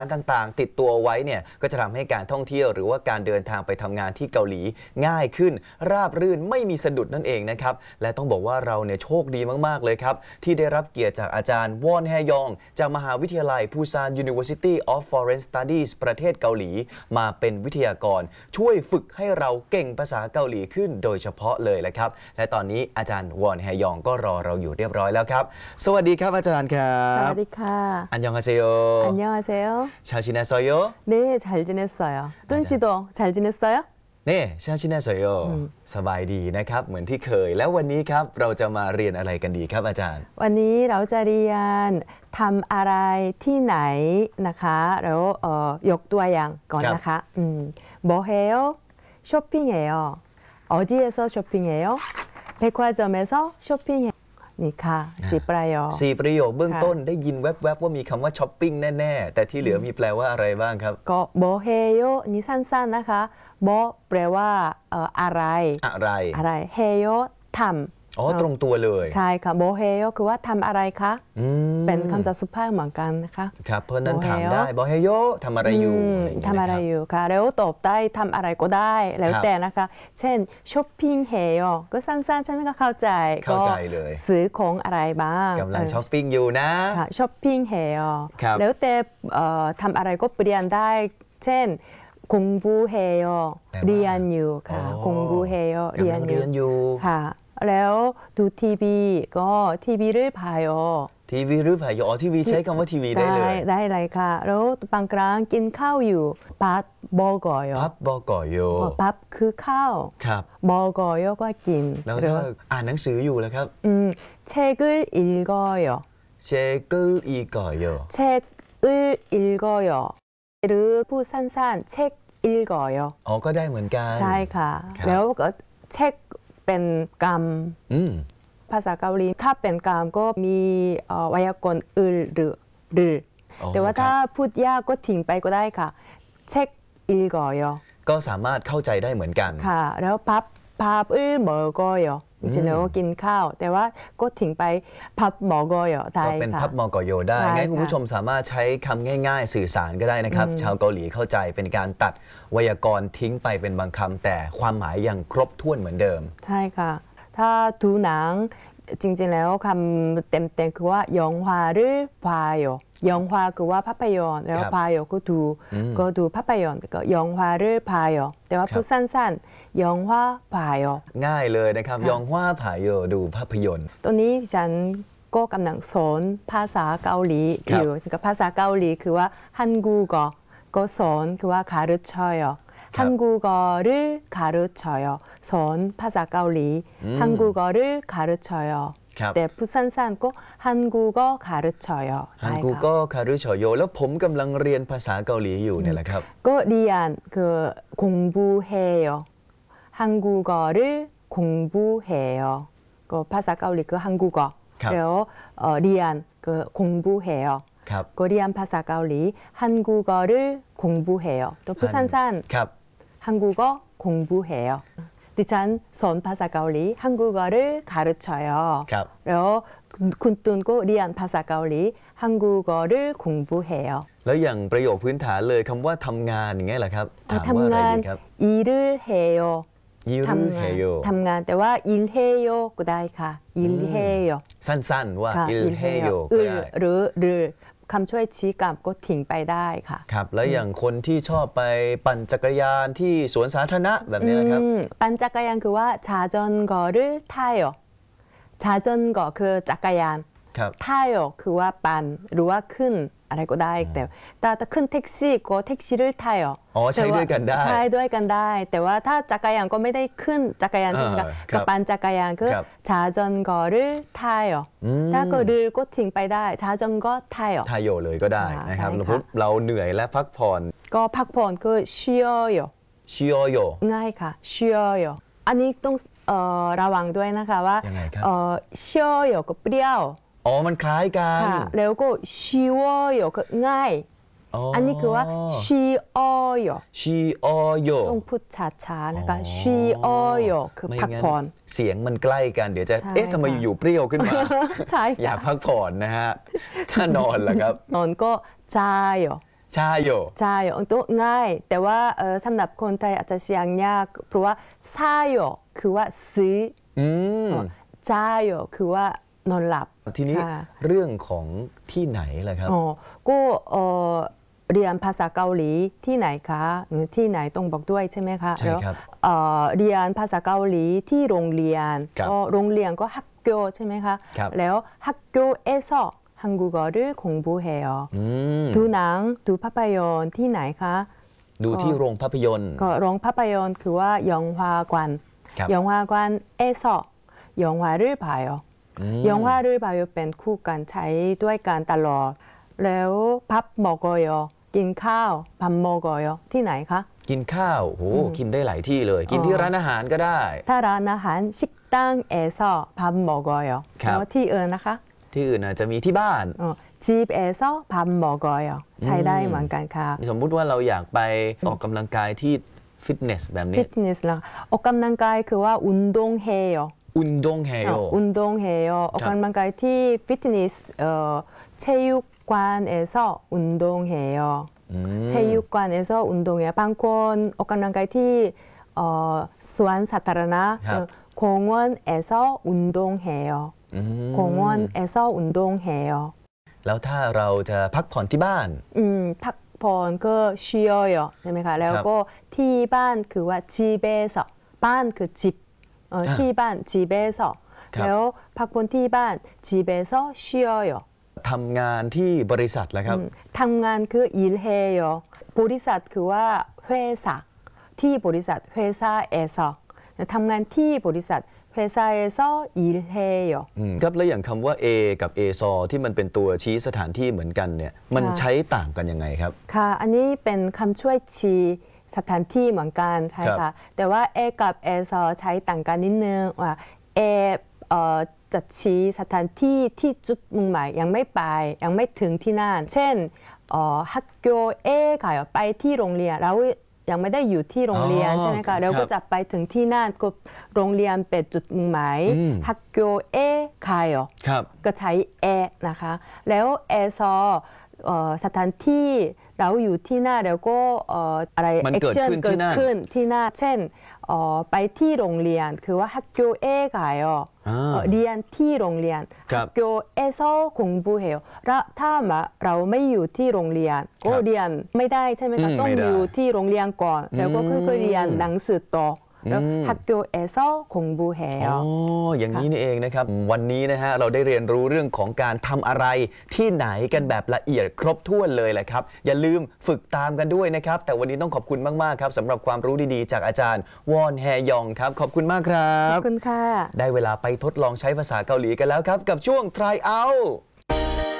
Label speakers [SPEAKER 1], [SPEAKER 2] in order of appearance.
[SPEAKER 1] ต่างๆติดตัวไว้เนี่ยก็จะทำให้การท่องเที่ยวหรือว่าการเดินทางไปทำงานที่เกาหลีง่ายขึ้นราบรื่นไม่มีสะดุดนั่นเองนะครับและต้องบอกว่าเราเนี่ยโชคดีมากๆเลยครับที่ได้รับเกียรติจากอาจารย์วอนแฮยองจากมหาวิทยาลัยปูซาน University of Foreign Studies ประเทศเกาหลีมาเป็นวิทยากรช่วยฝึกให้เราเก่งภาษาเกาหลีขึ้นโดยเฉพาะเลยแหละครับและตอนนี้อาจารย์วอนแฮยองก็รอเราอยู่เรียบร้อยแล้วครับสวัสดีครับอาจารย์ครับ
[SPEAKER 2] สวัสดีค่ะ
[SPEAKER 1] อันยองอาเซโย
[SPEAKER 2] อันยองอาเซโย
[SPEAKER 1] 잘 지냈어요?
[SPEAKER 2] 네, 잘 지냈어요. 뚠 씨도 잘 지냈어요?
[SPEAKER 1] 네, 잘 지냈어요. สบายดีนะครับเหมือนที่เคยแล้ววันนี้ครับเราจะมาเรียนอะไรกันดีครับอาจารย์
[SPEAKER 2] วันนี้เราจะเรียนทำอะไรที่ไหนนะคะแล้วยกตัวอย่างก่อนนะคะ뭐 해요? 쇼핑해요. 어디에서 쇼핑해요? 백화점에서 쇼핑해요.นี่ค่ะ4ประโยค
[SPEAKER 1] 4ประโยคเบื้องต้นได้ยินแวบๆว่ามีคำว่าช้อปปิ้งแน่ๆแต่ที่เหลือมีแปลว่าอะไรบ้างครับ
[SPEAKER 2] ก็뭐 해요นี่สั้นๆนะคะ뭐แปลว่าอะไร해요ทำ
[SPEAKER 1] อ๋อตรงตัวเลย
[SPEAKER 2] ใช่ค่ะ뭐 해요คือว่าทำอะไรคะเป็นคำศัพท์สุภาพเหมือนกันนะคะ
[SPEAKER 1] ครับเพราะนั้นถามได้뭐 해요ทำอะไรอยู่
[SPEAKER 2] ทำอะไรอยู่ค่ะแล้วตอบได้ทำอะไรก็ได้แล้วแต่นะคะเช่นช้อปปิ้ง해요ก็สั้นๆฉันก็เข้าใจ
[SPEAKER 1] เลย
[SPEAKER 2] ซื้อของอะไรบ้าง
[SPEAKER 1] กำลังช้อปปิ้งอยู่นะ
[SPEAKER 2] ช้อปปิ้ง해요แล้วแต่ทำอะไรก็เปลี่ยนได้เช่น공부해요เรียนอยู่ค่ะ공부해요เรียน
[SPEAKER 1] อยู่
[SPEAKER 2] ค่ะแล้วดูทีวีก็ทีวีหรือ봐요
[SPEAKER 1] ทีวีหรือ봐요ทีวีใช้คำว่าทีวีได้เลย
[SPEAKER 2] ได้เลยค่ะแล้วบางครั้งกินข้าวอยู่밥 먹어요
[SPEAKER 1] 밥 먹어요
[SPEAKER 2] 밥คือข้าว
[SPEAKER 1] ครับ
[SPEAKER 2] 먹어요ก็กิน
[SPEAKER 1] แล้วถ้าอ่านหนังสืออยู่แล้วครับ
[SPEAKER 2] 책을 읽어요
[SPEAKER 1] 책을 읽어요
[SPEAKER 2] 책을 읽어요หรือพูดสั้นๆเช็ค읽어요
[SPEAKER 1] อ๋อก็ได้เหมือนกัน
[SPEAKER 2] ใช่ค่ะแล้วก็เช็คเป็นกรรมภาษาเกาหลีถ้าเป็นกรรมก็มีไวยากรณ์หรือแต่ว่าถ้าพูดยากก็ทิ้งไปก็ได้ค่ะเช็ค읽어요
[SPEAKER 1] ก็สามารถเข้าใจได้เหมือนกัน
[SPEAKER 2] ค่ะแล้ว밥을 먹어요จริงๆแล้วกินข้าวแต่ว่าก็ทิ้งไป밥 먹어요ได้ค่ะ
[SPEAKER 1] ก็เป็น밥 먹어요ได้งั้นคุณผู้ชมสามารถใช้คำง่ายๆสื่อสารก็ได้นะครับชาวเกาหลีเข้าใจเป็นการตัดไวยากรณ์ทิ้งไปเป็นบางคำแต่ความหมายยังครบถ้วนเหมือนเดิม
[SPEAKER 2] ใช่ค่ะถ้าดูหนังจริงๆแล้วคำเต็มๆคือว่า영화를 봐요 영화คือว่าภาพยนตร์แล้ว봐요ก็ดูภาพยนตร์ก็영화를 봐요แต่ว่าพูดสั้นๆ영화 봐요
[SPEAKER 1] ง่ายเลยนะครับ영화 봐요ดูภาพยนตร์
[SPEAKER 2] ตอนนี้ฉันก็กำลังสอนภาษาเกาหลีอยู่กับภาษาเกาหลีคือว่า한국어ก็สอนคือว่า가르쳐요 한국어를 가르쳐요สอนภาษาเกาหลี한국어를 가르쳐요แต่พูดสั้นๆก็한국어 가르쳐요
[SPEAKER 1] 한국어 가르쳐요แล้วผมกำลังเรียนภาษาเกาหลีอยู่เนี่ยแหละครับ
[SPEAKER 2] ก็เรียนคือ공부해요 한국어를 공부해요ก็ภาษาเกาหลีคือ한국어แล้วเรียนคือ공부해요ก็เรียนภาษาเกาหลี한국어를 공부해요ตัวพูดสั้นๆ한국어 공부해요ดิฉันสอนภาษาเกาหลี한국어를 가르쳐요แล้วคุณตุนก็เรียนภาษาเกาหลี한국어를 공부해요
[SPEAKER 1] แล้วอย่างประโยคพื้นฐานเลยคำว่าทำงานอย่างเงี้ยแหละครับถามว่าอะไรดีครับ
[SPEAKER 2] 일을 해요
[SPEAKER 1] ท
[SPEAKER 2] ำงานแต่ว่า 일해요 ก็ได้ค่ะ 일해요
[SPEAKER 1] สั้นๆว่า 일해요 ก็ได้
[SPEAKER 2] หรือคำช่วยชี้กลับก็ทิ้งไปได้ค่ะ
[SPEAKER 1] ครับแล้วอย่างคนที่ชอบไปปั่นจักรยานที่สวนสาธารณะแบบนี้นะครับ
[SPEAKER 2] ปั่นจักรยานคือว่า자전거를 타요 자전거คือจักรยาน타요คือว่าปั่นหรือว่าขึ้นอะไรก็ได้แต่ถ้าขึ้นแท็กซี่ก็แท็กซี่를 타요
[SPEAKER 1] อ๋อใช้ด้วยกันได้
[SPEAKER 2] ใช้ด้วยกันได้แต่ว่าถ้าจักรยานก็ไม่ได้ขึ้นจักรยานใช่ไหมคะกับปั่นจักรยานคือ자전거를 타요ถ้าก็รือก็ทิ้งไปได้자전거 타요
[SPEAKER 1] 타요เลยก็ได้นะครับเราเหนื่อยและพักผ่อน
[SPEAKER 2] ก็พักผ่อนคือ쉬어요
[SPEAKER 1] 쉬어요
[SPEAKER 2] ง่ายค่ะ쉬어요อันนี้ต้องระวังด้วยนะคะว่า쉬어요ก็เปรี้ยว
[SPEAKER 1] อ๋อมันคล้ายกัน
[SPEAKER 2] แล้วก็쉬워요ก็ง่ายอันนี้คือว่า쉬어요ต้องพูดช้าๆนะคะ쉬어요คือพักผ่อน
[SPEAKER 1] เสียงมันใกล้กันเดี๋ยวจะทำไมอยู่ๆเปรี้ยวขึ้นมาอยากพักผ่อนนะฮะถ้านอนล่ะครับ
[SPEAKER 2] นอนก็자요
[SPEAKER 1] ชาโย
[SPEAKER 2] ใช่ตัวง่ายแต่ว่าสำหรับคนไทยอาจจะเสียงยากเพราะว่าซาโยคือว่าซื้อ
[SPEAKER 1] อืม
[SPEAKER 2] จาโยคือว่านอนหลับ
[SPEAKER 1] ทีนี้
[SPEAKER 2] ค่ะ
[SPEAKER 1] เรื่องของที่ไหนล่ะครับ
[SPEAKER 2] อ๋อก็เรียนภาษาเกาหลีที่ไหนคะหรือที่ไหนต้องบอกด้วยใช่ไหมคะ
[SPEAKER 1] ใช่ครับ
[SPEAKER 2] แล้วเรียนภาษาเกาหลีที่โรงเรียน
[SPEAKER 1] ครับ
[SPEAKER 2] ก็โรงเรียนก็학교ใช่ไหมคะ
[SPEAKER 1] ครับ
[SPEAKER 2] แล้ว학교에서 한국어를 공부해요.
[SPEAKER 1] อืม
[SPEAKER 2] ดูหนังดูภาพยนตร์ที่ไหนคะ
[SPEAKER 1] ดูที่โรงภาพยนตร์
[SPEAKER 2] ก็โรงภาพยนตร์คือว่า영화관.
[SPEAKER 1] ครับ
[SPEAKER 2] 영화관에서 영화를 봐요.
[SPEAKER 1] อืม
[SPEAKER 2] 영화를 봐요 เป็นคู่กันใช้ด้วยกันตลอด แล้ว밥 먹어요 กินข้าว밥 먹어요 ที่ไหนคะ
[SPEAKER 1] กินข้าวโหกินได้หลายที่เลย กินที่ร้านอาหารก็ได้
[SPEAKER 2] ถ้าร้านอาหาร식당에서 밥 먹어요
[SPEAKER 1] ครับ
[SPEAKER 2] แล้วที่อื่นนะคะ
[SPEAKER 1] ที่อื่นอาจจะมีที่บ้าน
[SPEAKER 2] 집에서 밥 먹어요 ใช้ได้เหมือนกันค่ะ
[SPEAKER 1] สมมุติว่าเราอยากไปออกกำลังกายที่ฟิตเนสแบบนี้
[SPEAKER 2] 피트니스 라ออกกำลังกายคือว่า운동해요
[SPEAKER 1] อุนดงเฮโย
[SPEAKER 2] 운동해요 ออกกำลังกายที่ฟิตเนส체육관에서 운동해요
[SPEAKER 1] อืม
[SPEAKER 2] 체육관에서 운동해요. บางคนออกกำลังกายที่สวนสาธารณะ
[SPEAKER 1] ครับ
[SPEAKER 2] 공원에서 운동해요.
[SPEAKER 1] อืม
[SPEAKER 2] 공원에서 운동해요.
[SPEAKER 1] แล้วถ้าเราจะพักผ่อนที่บ้าน
[SPEAKER 2] พักผ่อนก็쉬어요ใช่ไหมคะแล้วก็ที่บ้านคือว่า집에서บ้านคือ집ที่บ้าน 집에서
[SPEAKER 1] ครับ
[SPEAKER 2] แล้วพักผ่อนที่บ้าน 집에서 쉬어요.
[SPEAKER 1] ทำงานที่บริษัทแล้วครับ
[SPEAKER 2] ทำงานคือ일해요.บริษัทคือว่า회사ที่บริษัท회사에서ทำงานที่บริษัท회사에서 일해요.
[SPEAKER 1] ครับแล้วอย่างคำว่า A กับ A ซอที่มันเป็นตัวชี้สถานที่เหมือนกันเนี่ยมันใช้ต่างกันยังไงครับ
[SPEAKER 2] ค่ะ อันนี้เป็นคำช่วยชี้สถานที่เหมือนกันใช่
[SPEAKER 1] ครั
[SPEAKER 2] ค่ะ
[SPEAKER 1] บ
[SPEAKER 2] แต่ว่า A กับ A ซอใช้ต่างกันนิดนึงว่า A จะชี้สถานที่ที่จุดมุ่งหมายยังไม่ไปยังไม่ถึงที่นั่นเช่น학교에 가요 ไปที่โรงเรียนแล้วยังไม่ได้อยู่ที่โรงเรียนใช่ไหมคะแล้วก็จะไปถึงที่นั่นก็โรงเรียนเป็นจุดมุ่งหมาย학교에 가요
[SPEAKER 1] ครับ
[SPEAKER 2] ก็ใช้ a นะคะ แล้ว a ซอสถานที่เราอยู่ที่หน้าแล้วก็อะไร
[SPEAKER 1] มันเกิดขึ้นที่นั่น
[SPEAKER 2] เกิดขึ้นที่หน้าเช่นไปที่โรงเรียนคือว่า학교에 가요 เรียนที่โรงเรียน
[SPEAKER 1] ครับ
[SPEAKER 2] 학교에서 공부해요 แล้วถ้าเราไม่อยู่ที่โรงเรียนก็เรียนไม่ได้ใช่ไหมคะต้อง
[SPEAKER 1] ไม่ได้
[SPEAKER 2] อยู่ที่โรงเรียนก่อน แล้วก็ค่อยๆเรียนหนังสือต่อแล้ว 학교에서 공부해요
[SPEAKER 1] อ๋ออย่างนี้นี่เองนะครับ วันนี้นะฮะเราได้เรียนรู้เรื่องของการทำอะไรที่ไหนกันแบบละเอียดครบถ้วนเลยแหละครับ อย่าลืมฝึกตามกันด้วยนะครับ แต่วันนี้ต้องขอบคุณมากๆครับสำหรับความรู้ดีๆ จากอาจารย์วอนแฮยองครับ ขอบคุณมากครั
[SPEAKER 2] ข
[SPEAKER 1] บ
[SPEAKER 2] อบคุณค่ะ
[SPEAKER 1] ได้เวลาไปทดลองใช้ภาษาเกาหลีกันแล้วครับ กับช่วง try out